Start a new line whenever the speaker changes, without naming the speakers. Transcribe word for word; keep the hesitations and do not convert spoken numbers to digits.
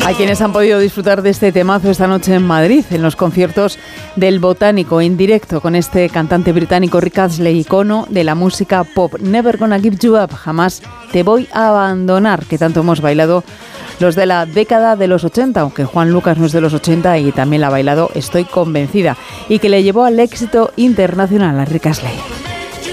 Hay quienes han podido disfrutar de este temazo esta noche en Madrid, en los conciertos del Botánico, en directo con este cantante británico Rick Astley, icono de la música pop. Never Gonna Give You Up, jamás te voy a abandonar, que tanto hemos bailado los de la década de los ochenta, aunque Juan Lucas no es de los ochenta y también la ha bailado, estoy convencida, y que le llevó al éxito internacional a Rick Astley.